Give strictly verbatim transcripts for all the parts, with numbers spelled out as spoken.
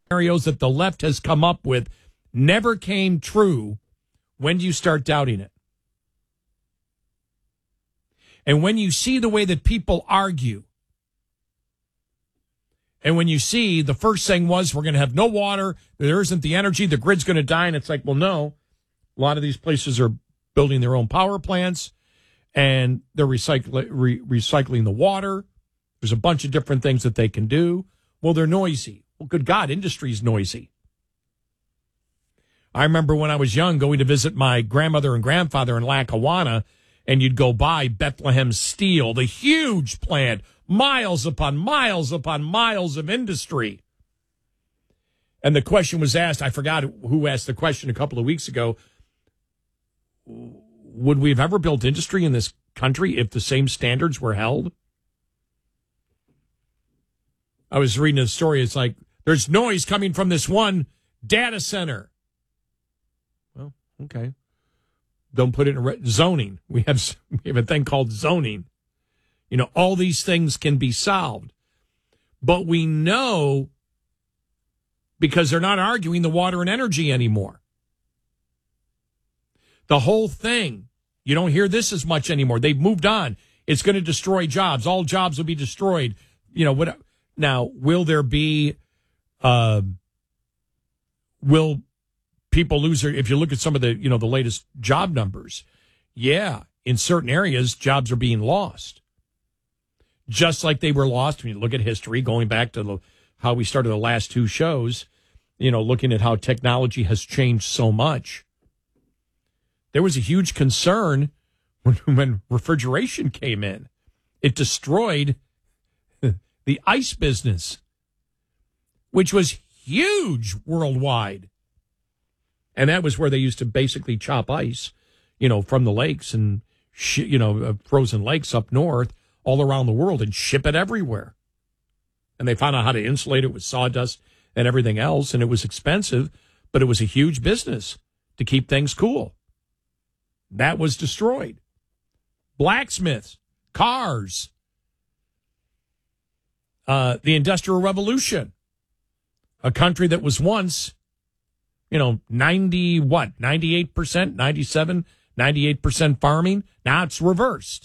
scenarios that the left has come up with never came true, when do you start doubting it? And when you see the way that people argue, and when you see the first thing was we're going to have no water, there isn't the energy, the grid's going to die, and it's like, well, no. A lot of these places are building their own power plants, and they're recycling re- recycling the water. There's a bunch of different things that they can do. Well, they're noisy. Well, good God, industry's noisy. I remember when I was young going to visit my grandmother and grandfather in Lackawanna, and you'd go by Bethlehem Steel, the huge plant, miles upon miles upon miles of industry. And the question was asked, I forgot who asked the question a couple of weeks ago, would we have ever built industry in this country if the same standards were held? I was reading a story. It's like, there's noise coming from this one data center. Well, okay. Don't put it in re- zoning. We have, we have a thing called zoning. You know, all these things can be solved. But we know, because they're not arguing the water and energy anymore. The whole thing, you don't hear this as much anymore. They've moved on. It's going to destroy jobs. All jobs will be destroyed. You know, what? Now, will there be, uh, will people lose their, if you look at some of the, you know, the latest job numbers, yeah, in certain areas, jobs are being lost. Just like they were lost when you look at history, going back to the, how we started the last two shows, you know, looking at how technology has changed so much. There was a huge concern when, when refrigeration came in. It destroyed the ice business, which was huge worldwide. And that was where they used to basically chop ice, you know, from the lakes and, sh- you know, uh, frozen lakes up north all around the world and ship it everywhere. And they found out how to insulate it with sawdust and everything else. And it was expensive, but it was a huge business to keep things cool. That was destroyed. Blacksmiths, cars, uh, the Industrial Revolution, a country that was once, you know, ninety, what, ninety-eight percent, ninety-seven, ninety-eight percent farming. Now it's reversed.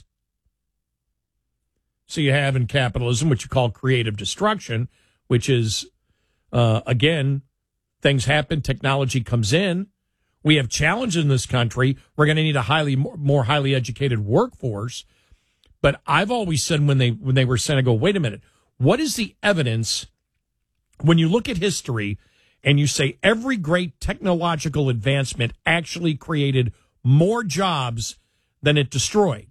So you have in capitalism what you call creative destruction, which is, uh, again, things happen, technology comes in. We have challenges in this country. We're going to need a highly more highly educated workforce. But I've always said when they when they were saying, I go, wait a minute, what is the evidence when you look at history and you say every great technological advancement actually created more jobs than it destroyed?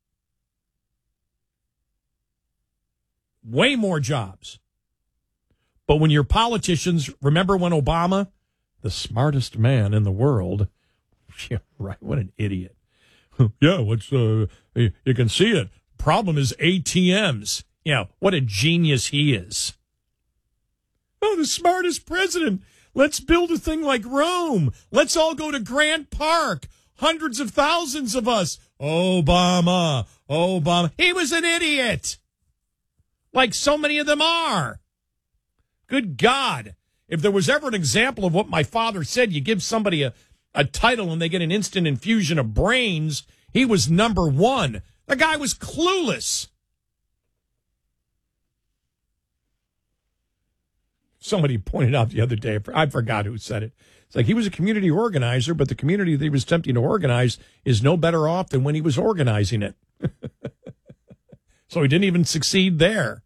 Way more jobs. But when your politicians, remember when Obama, the smartest man in the world, yeah, right, what an idiot. Yeah, what's uh, you can see it. Problem is A T Ms. Yeah, what a genius he is. Oh, the smartest president. Let's build a thing like Rome. Let's all go to Grant Park. Hundreds of thousands of us. Obama, Obama. He was an idiot. Like so many of them are. Good God. If there was ever an example of what my father said, you give somebody a, a title and they get an instant infusion of brains, he was number one. The guy was clueless. Somebody pointed out the other day, I forgot who said it. It's like he was a community organizer, but the community that he was attempting to organize is no better off than when he was organizing it. So he didn't even succeed there.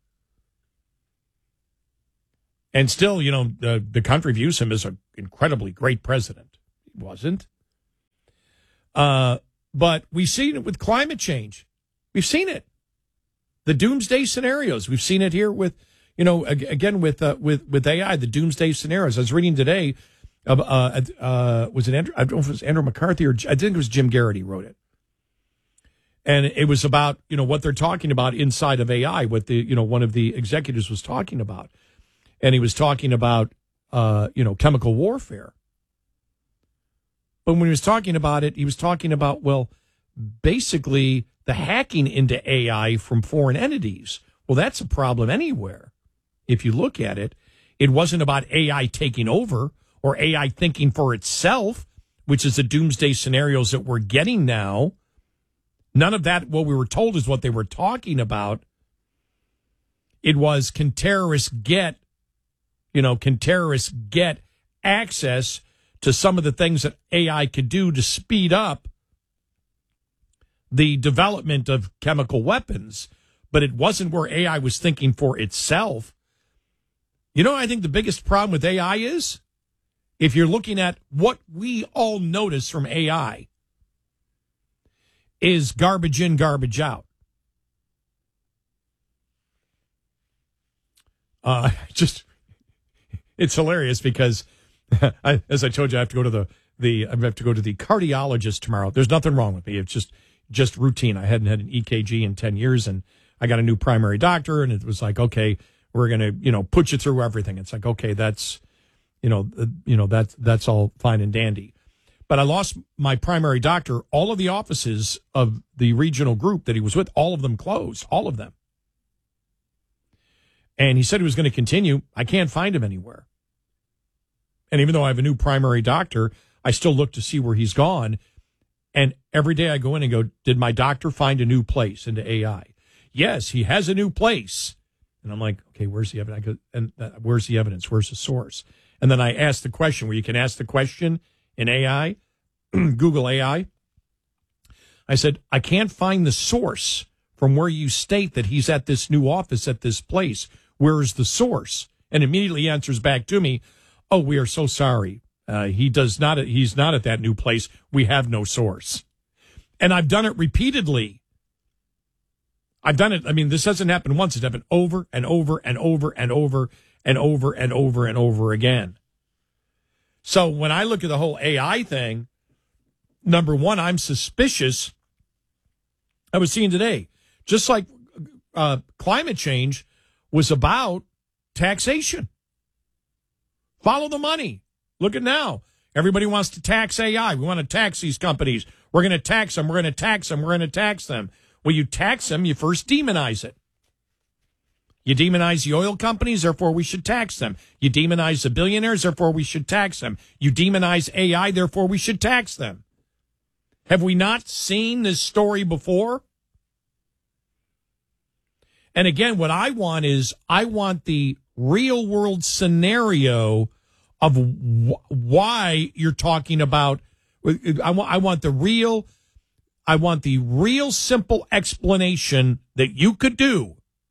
And still, you know, the, the country views him as an incredibly great president. He wasn't. Uh, but we've seen it with climate change. We've seen it. The doomsday scenarios. We've seen it here with, you know, again, with uh, with with A I, the doomsday scenarios. I was reading today, uh, uh, uh, was it Andrew, I don't know if it was Andrew McCarthy or I think it was Jim Garrity wrote it. And it was about, you know, what they're talking about inside of A I, what the, you know, one of the executives was talking about. And he was talking about, uh, you know, chemical warfare. But when he was talking about it, he was talking about, well, basically the hacking into A I from foreign entities. Well, that's a problem anywhere. If you look at it, It wasn't about A I taking over or A I thinking for itself, which is the doomsday scenarios that we're getting now. None of that, what we were told, is what they were talking about. It was, can terrorists get, you know, can terrorists get access to some of the things that A I could do to speed up the development of chemical weapons, but it wasn't where A I was thinking for itself. You know, I think the biggest problem with A I is, if you're looking at what we all notice from A I, is garbage in, garbage out. Uh, just, it's hilarious because, I, as I told you, I have to go to the, the, I have to go to the cardiologist tomorrow. There's nothing wrong with me. It's just, just routine. I hadn't had an E K G in ten years, and I got a new primary doctor, and it was like, okay, we're going to, you know, put you through everything. It's like, okay, that's, you know, uh, you know, that's, that's all fine and dandy. But I lost my primary doctor. All of the offices of the regional group that he was with, all of them closed, all of them. And he said he was going to continue. I can't find him anywhere. And even though I have a new primary doctor, I still look to see where he's gone. And every day I go in and go, did my doctor find a new place into A I? Yes, he has a new place. And I'm like, okay, where's the evidence? I go, and uh, where's the evidence? Where's the source? And then I ask the question, where you can ask the question in A I, Google A I. I said, I can't find the source from where you state that he's at this new office at this place. Where is the source? And immediately answers back to me, oh, we are so sorry. Uh, he does not. He's not at that new place. We have no source. And I've done it repeatedly. I've done it. I mean, this hasn't happened once. It's happened over and over and over and over and over and over and over again. So when I look at the whole A I thing, number one, I'm suspicious. I was seeing today, just like uh, climate change was about taxation. Follow the money. Look at now. Everybody wants to tax A I. We want to tax these companies. We're going to tax them. We're going to tax them. We're going to tax them. Well, you tax them, you first demonize it. You demonize the oil companies, therefore we should tax them. You demonize the billionaires, therefore we should tax them. You demonize A I, therefore we should tax them. Have we not seen this story before? And again, what I want is, I want the real world scenario of wh- why you're talking about. I want, I want the real, I want the real simple explanation that you could do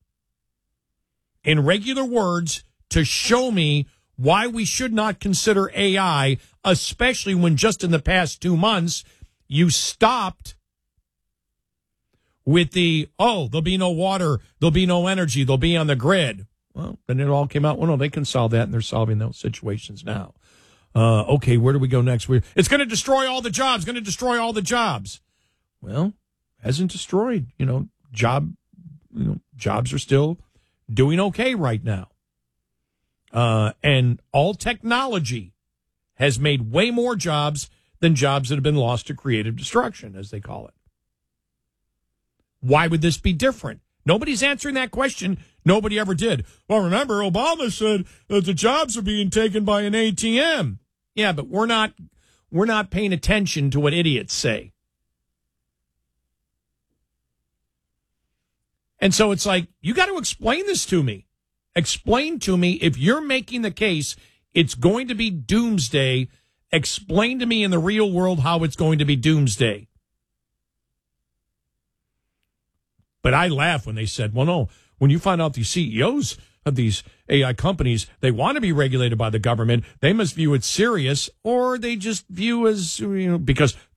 in regular words to show me why we should not consider A I, especially when just in the past two months you stopped with the, oh, there'll be no water, there'll be no energy, they'll be on the grid. Well, then it all came out, well, no, they can solve that, and they're solving those situations now. Uh, okay, where do we go next? We're, it's going to destroy all the jobs, going to destroy all the jobs. Well, hasn't destroyed, you know, job, you know, jobs are still doing okay right now. Uh, and all technology has made way more jobs than jobs that have been lost to creative destruction, as they call it. Why would this be different? Nobody's answering that question. Nobody ever did. Well, remember, Obama said that the jobs are being taken by an A T M. Yeah, but we're not, we're not paying attention to what idiots say. And so it's like, you got to explain this to me. Explain to me, if you're making the case it's going to be doomsday, explain to me in the real world how it's going to be doomsday. But I laugh when they said, well, no, when you find out the C E Os of these A I companies, they want to be regulated by the government, they must view it serious, or they just view as, you know, because